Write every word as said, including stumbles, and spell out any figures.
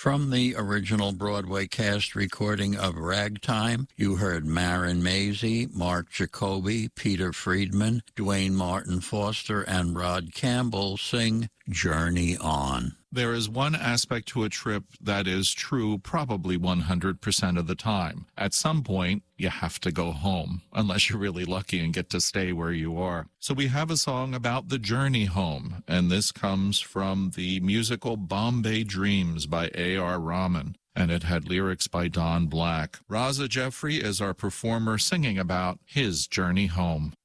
From the original Broadway cast recording of Ragtime, you heard Marin Mazey, Mark Jacoby, Peter Friedman, Dwayne Martin Foster, and Rod Campbell sing Journey On. There is one aspect to a trip that is true probably one hundred percent of the time. At some point, you have to go home, unless you're really lucky and get to stay where you are. So we have a song about the journey home, and this comes from the musical Bombay Dreams by A R Rahman, and it had lyrics by Don Black. Raza Jeffrey is our performer singing about his journey home.